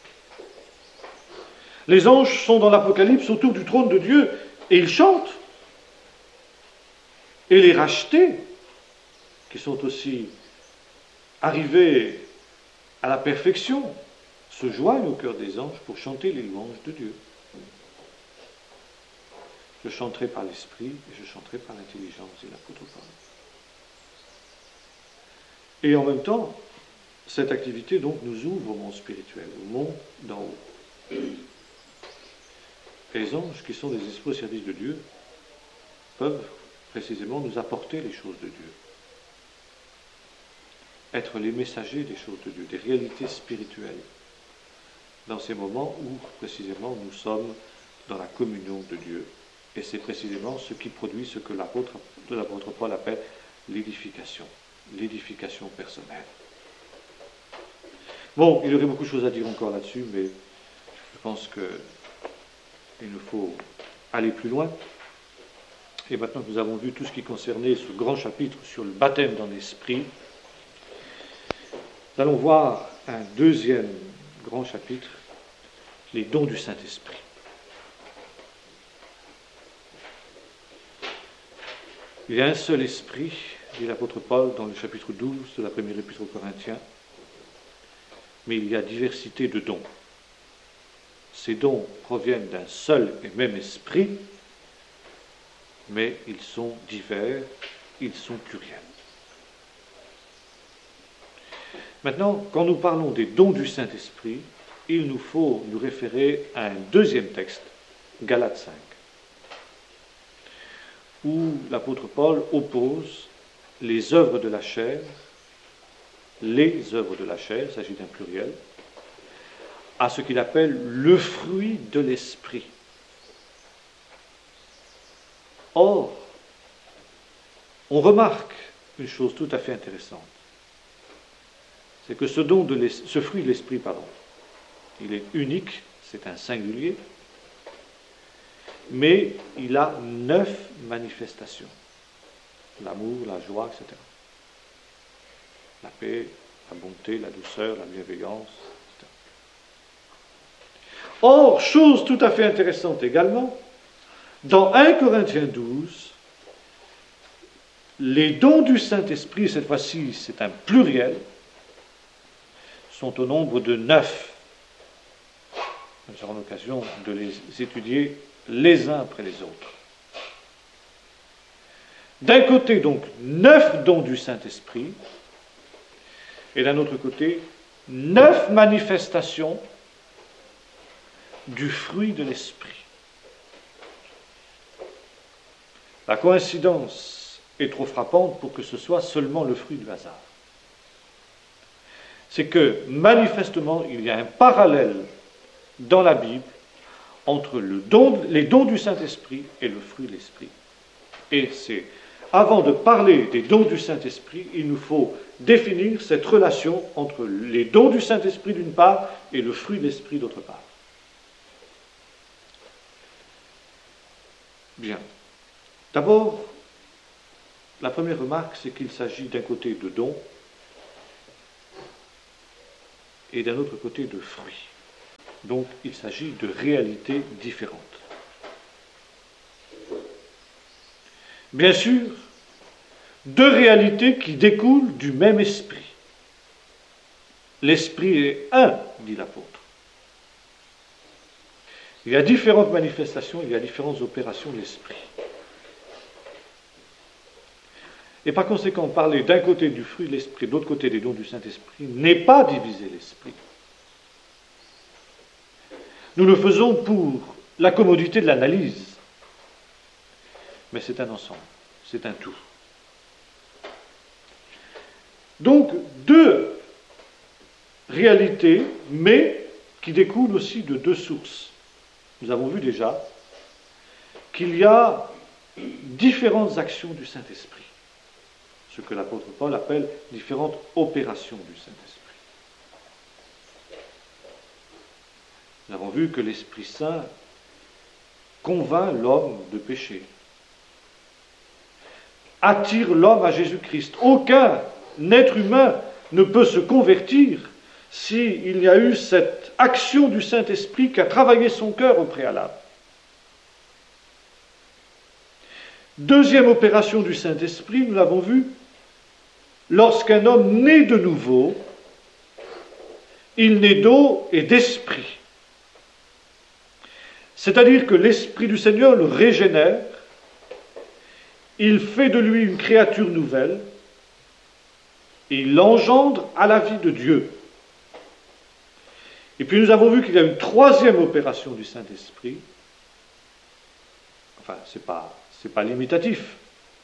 Les anges sont dans l'Apocalypse autour du trône de Dieu et ils chantent. Et les rachetés, qui sont aussi arrivés à la perfection, se joignent au cœur des anges pour chanter les louanges de Dieu. Je chanterai par l'esprit et je chanterai par l'intelligence, dit l'apôtre Paul. Et en même temps, cette activité donc nous ouvre au monde spirituel, au monde d'en haut. Les anges, qui sont des esprits au service de Dieu, peuvent précisément nous apporter les choses de Dieu. Être les messagers des choses de Dieu, des réalités spirituelles, dans ces moments où précisément nous sommes dans la communion de Dieu. Et c'est précisément ce qui produit ce que l'apôtre Paul appelle l'édification personnelle. Bon, il y aurait beaucoup de choses à dire encore là-dessus, mais je pense qu'il nous faut aller plus loin. Et maintenant que nous avons vu tout ce qui concernait ce grand chapitre sur le baptême dans l'esprit, nous allons voir un deuxième grand chapitre, les dons du Saint-Esprit. Il y a un seul esprit, dit l'apôtre Paul dans le chapitre 12 de la première épître aux Corinthiens, mais il y a diversité de dons. Ces dons proviennent d'un seul et même esprit, mais ils sont divers, ils sont pluriels. Maintenant, quand nous parlons des dons du Saint-Esprit, il nous faut nous référer à un deuxième texte, Galates 5, où l'apôtre Paul oppose les œuvres de la chair, il s'agit d'un pluriel, à ce qu'il appelle le fruit de l'esprit. Or, on remarque une chose tout à fait intéressante, c'est que ce fruit de l'esprit, il est unique, c'est un singulier, mais il a 9 manifestations. L'amour, la joie, etc. La paix, la bonté, la douceur, la bienveillance, etc. Or, chose tout à fait intéressante également, dans 1 Corinthiens 12, les dons du Saint-Esprit, cette fois-ci c'est un pluriel, sont au nombre de 9. Nous aurons l'occasion de les étudier les uns après les autres. D'un côté, donc, 9 dons du Saint-Esprit, et d'un autre côté, 9 manifestations du fruit de l'Esprit. La coïncidence est trop frappante pour que ce soit seulement le fruit du hasard. C'est que, manifestement, il y a un parallèle dans la Bible entre les dons du Saint-Esprit et le fruit de l'Esprit. Et c'est, avant de parler des dons du Saint-Esprit, il nous faut définir cette relation entre les dons du Saint-Esprit d'une part et le fruit de l'Esprit d'autre part. Bien. D'abord, la première remarque, c'est qu'il s'agit d'un côté de dons et d'un autre côté de fruits. Donc, il s'agit de réalités différentes. Bien sûr, 2 réalités qui découlent du même esprit. L'esprit est un, dit l'apôtre. Il y a différentes manifestations, il y a différentes opérations de l'esprit. Et par conséquent, parler d'un côté du fruit de l'esprit, de l'autre côté des dons du Saint-Esprit, n'est pas diviser l'esprit. Nous le faisons pour la commodité de l'analyse, mais c'est un ensemble, c'est un tout. Donc, 2 réalités, mais qui découlent aussi de 2 sources. Nous avons vu déjà qu'il y a différentes actions du Saint-Esprit, ce que l'apôtre Paul appelle différentes opérations du Saint-Esprit. Nous avons vu que l'Esprit Saint convainc l'homme de péché, attire l'homme à Jésus-Christ. Aucun être humain ne peut se convertir s'il y a eu cette action du Saint-Esprit qui a travaillé son cœur au préalable. Deuxième opération du Saint-Esprit, nous l'avons vu, lorsqu'un homme naît de nouveau, il naît d'eau et d'esprit. C'est-à-dire que l'Esprit du Seigneur le régénère, il fait de lui une créature nouvelle, et il l'engendre à la vie de Dieu. Et puis nous avons vu qu'il y a une troisième opération du Saint-Esprit. Enfin, c'est pas limitatif.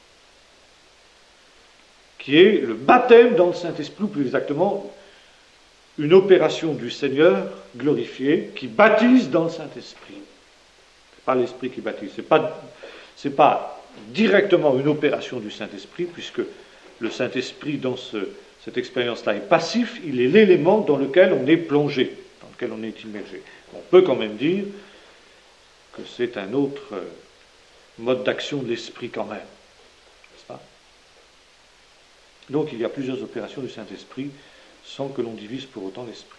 Qui est le baptême dans le Saint-Esprit, ou plus exactement, une opération du Seigneur glorifié qui baptise dans le Saint-Esprit. C'est pas l'Esprit qui baptise. C'est pas directement une opération du Saint-Esprit, puisque le Saint-Esprit, dans cette expérience-là, est passif, il est l'élément dans lequel on est plongé, dans lequel on est immergé. On peut quand même dire que c'est un autre mode d'action de l'Esprit quand même. N'est-ce pas ? Donc il y a plusieurs opérations du Saint-Esprit sans que l'on divise pour autant l'Esprit.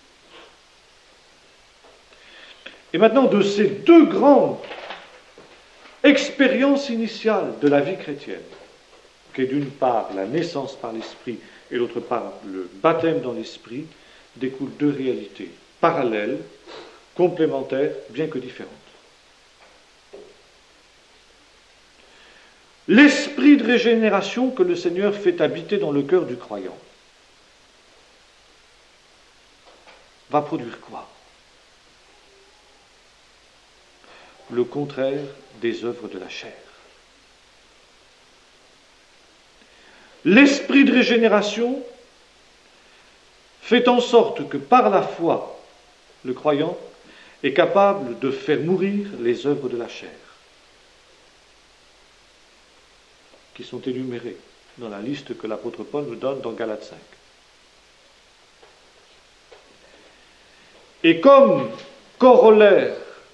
Et maintenant, de ces deux grandes expériences initiales de la vie chrétienne, qui est d'une part la naissance par l'Esprit et d'autre part le baptême dans l'Esprit, découlent deux réalités parallèles, complémentaires, bien que différentes. L'esprit de régénération que le Seigneur fait habiter dans le cœur du croyant va produire quoi ? Le contraire des œuvres de la chair. L'esprit de régénération fait en sorte que par la foi, le croyant est capable de faire mourir les œuvres de la chair, qui sont énumérées dans la liste que l'apôtre Paul nous donne dans Galates 5. Et comme corollaire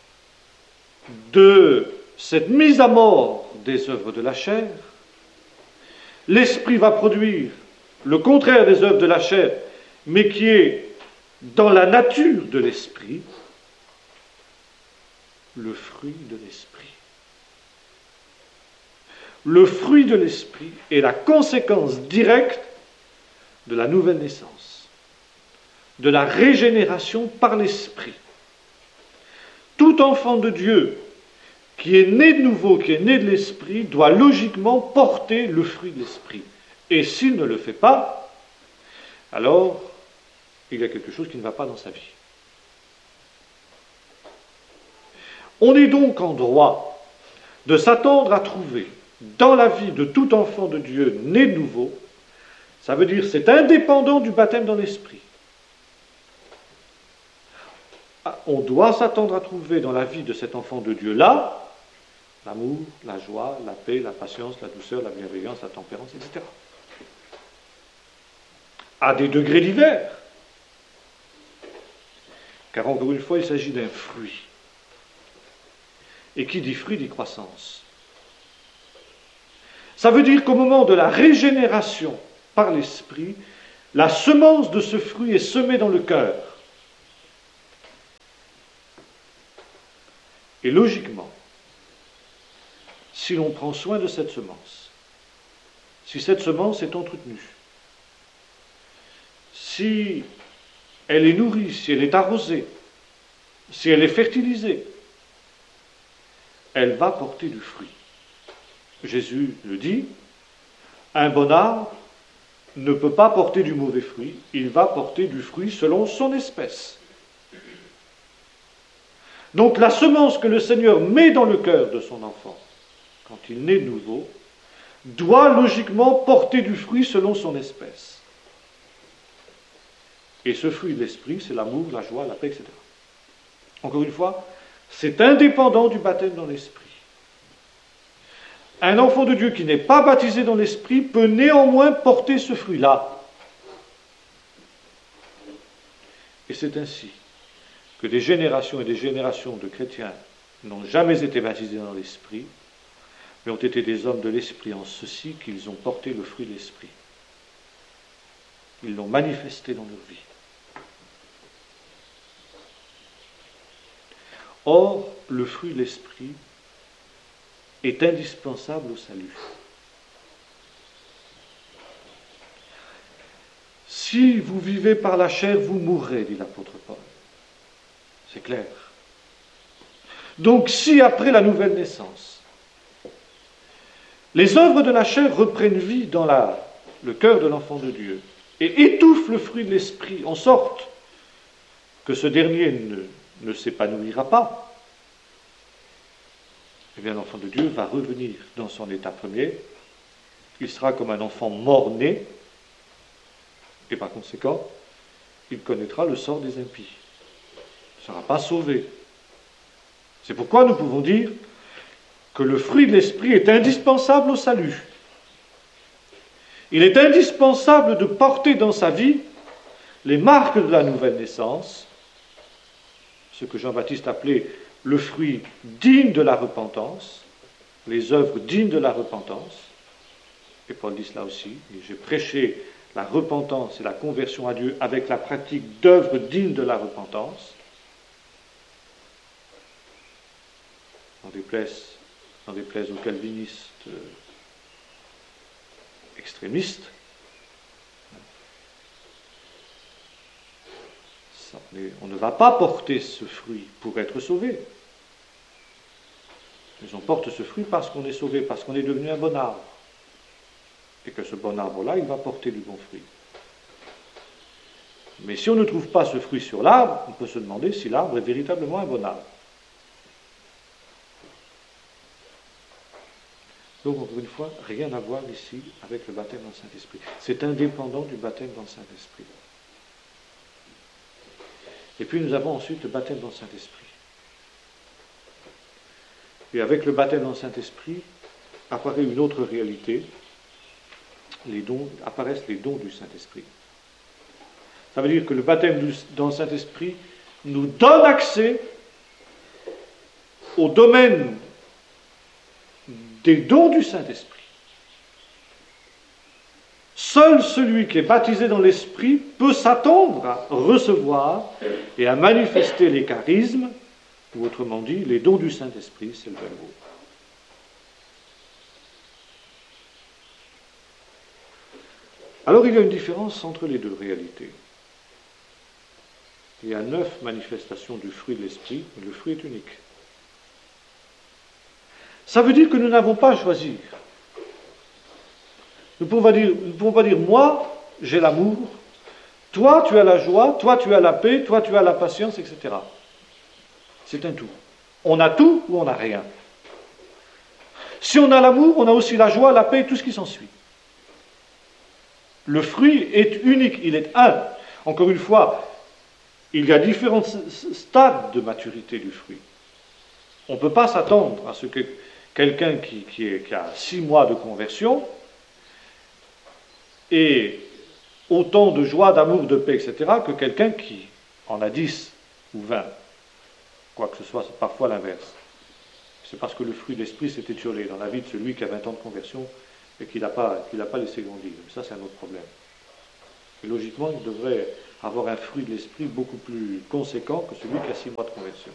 de cette mise à mort des œuvres de la chair, l'Esprit va produire le contraire des œuvres de la chair, mais qui est dans la nature de l'Esprit, le fruit de l'Esprit. Le fruit de l'Esprit est la conséquence directe de la nouvelle naissance, de la régénération par l'Esprit. Tout enfant de Dieu qui est né de nouveau, qui est né de l'Esprit, doit logiquement porter le fruit de l'Esprit. Et s'il ne le fait pas, alors il y a quelque chose qui ne va pas dans sa vie. On est donc en droit de s'attendre à trouver dans la vie de tout enfant de Dieu né de nouveau, ça veut dire c'est indépendant du baptême dans l'Esprit. On doit s'attendre à trouver dans la vie de cet enfant de Dieu-là l'amour, la joie, la paix, la patience, la douceur, la bienveillance, la tempérance, etc. À des degrés divers. Car encore une fois, il s'agit d'un fruit. Et qui dit fruit dit croissance. Ça veut dire qu'au moment de la régénération par l'Esprit, la semence de ce fruit est semée dans le cœur. Et logiquement, si l'on prend soin de cette semence, si cette semence est entretenue, si elle est nourrie, si elle est arrosée, si elle est fertilisée, elle va porter du fruit. Jésus le dit, un bon arbre ne peut pas porter du mauvais fruit, il va porter du fruit selon son espèce. Donc la semence que le Seigneur met dans le cœur de son enfant, quand il naît de nouveau, doit logiquement porter du fruit selon son espèce. Et ce fruit de l'esprit, c'est l'amour, la joie, la paix, etc. Encore une fois, c'est indépendant du baptême dans l'esprit. Un enfant de Dieu qui n'est pas baptisé dans l'esprit peut néanmoins porter ce fruit-là. Et c'est ainsi que des générations et des générations de chrétiens n'ont jamais été baptisés dans l'Esprit, mais ont été des hommes de l'Esprit en ceci qu'ils ont porté le fruit de l'Esprit. Ils l'ont manifesté dans leur vie. Or, le fruit de l'Esprit est indispensable au salut. Si vous vivez par la chair, vous mourrez, dit l'apôtre Paul. C'est clair. Donc, si après la nouvelle naissance, les œuvres de la chair reprennent vie dans le cœur de l'enfant de Dieu et étouffent le fruit de l'Esprit en sorte que ce dernier ne s'épanouira pas, eh bien l'enfant de Dieu va revenir dans son état premier. Il sera comme un enfant mort-né et par conséquent, il connaîtra le sort des impies. Il ne sera pas sauvé. C'est pourquoi nous pouvons dire que le fruit de l'Esprit est indispensable au salut. Il est indispensable de porter dans sa vie les marques de la nouvelle naissance, ce que Jean-Baptiste appelait le fruit digne de la repentance, les œuvres dignes de la repentance. Et Paul dit cela aussi, j'ai prêché la repentance et la conversion à Dieu avec la pratique d'œuvres dignes de la repentance. On déplaise aux calvinistes extrémistes. On ne va pas porter ce fruit pour être sauvé. Mais on porte ce fruit parce qu'on est sauvé, parce qu'on est devenu un bon arbre. Et que ce bon arbre-là, il va porter du bon fruit. Mais si on ne trouve pas ce fruit sur l'arbre, on peut se demander si l'arbre est véritablement un bon arbre. Donc, encore une fois, rien à voir ici avec le baptême dans le Saint-Esprit. C'est indépendant du baptême dans le Saint-Esprit. Et puis nous avons ensuite le baptême dans le Saint-Esprit. Et avec le baptême dans le Saint-Esprit apparaît une autre réalité. Apparaissent les dons du Saint-Esprit. Ça veut dire que le baptême dans le Saint-Esprit nous donne accès au domaine des dons du Saint-Esprit. Seul celui qui est baptisé dans l'Esprit peut s'attendre à recevoir et à manifester les charismes, ou autrement dit, les dons du Saint-Esprit, c'est le même mot. Alors il y a une différence entre les deux réalités. Il y a 9 manifestations du fruit de l'Esprit, mais le fruit est unique. Ça veut dire que nous n'avons pas à choisir. Nous ne pouvons pas dire, moi, j'ai l'amour, toi, tu as la joie, toi, tu as la paix, toi, tu as la patience, etc. C'est un tout. On a tout ou on n'a rien. Si on a l'amour, on a aussi la joie, la paix et tout ce qui s'ensuit. Le fruit est unique, il est un. Encore une fois, il y a différents stades de maturité du fruit. On ne peut pas s'attendre à ce que quelqu'un qui a 6 mois de conversion ait autant de joie, d'amour, de paix, etc., que quelqu'un qui en a 10 ou 20. Quoi que ce soit, c'est parfois l'inverse. C'est parce que le fruit de l'esprit s'est étiolé dans la vie de celui qui a 20 ans de conversion et qu'il n'a pas laissé grandir. Mais ça, c'est un autre problème. Et logiquement, il devrait avoir un fruit de l'esprit beaucoup plus conséquent que celui qui a 6 mois de conversion.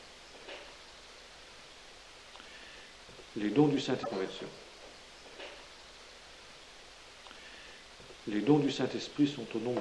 Les dons du Saint-Conversion. Les dons du Saint-Esprit sont au nombre